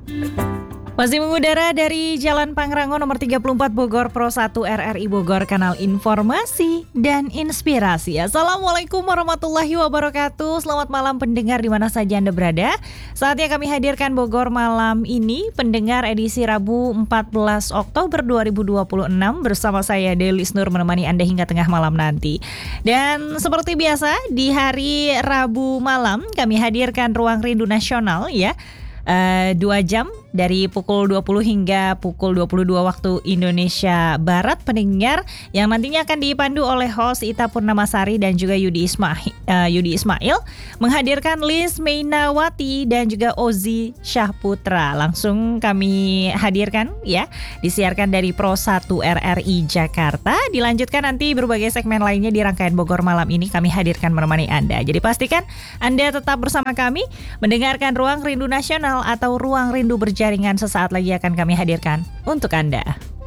Masih mengudara dari Jalan Pangrango nomor 34 Bogor Pro 1 RRI Bogor, kanal informasi dan inspirasi. Assalamualaikum warahmatullahi wabarakatuh. Selamat malam pendengar di mana saja Anda berada. Saatnya kami hadirkan Bogor malam ini, pendengar edisi Rabu 14 Oktober 2026 bersama saya Delis Nur menemani Anda hingga tengah malam nanti. Dan seperti biasa di hari Rabu malam kami hadirkan Ruang Rindu Nasional ya. 2 jam dari pukul 20 hingga pukul 22 waktu Indonesia Barat, pendengar, yang nantinya akan dipandu oleh host Ita Purnamasari dan juga Yudi Ismail menghadirkan Liz Mainawati dan juga Ozi Syahputra. Langsung kami hadirkan ya, disiarkan dari Pro 1 RRI Jakarta. Dilanjutkan nanti berbagai segmen lainnya di rangkaian Bogor malam ini kami hadirkan menemani Anda. Jadi pastikan Anda tetap bersama kami mendengarkan Ruang Rindu Nasional atau Ruang Rindu Berjaringan. Sesaat lagi akan kami hadirkan untuk Anda.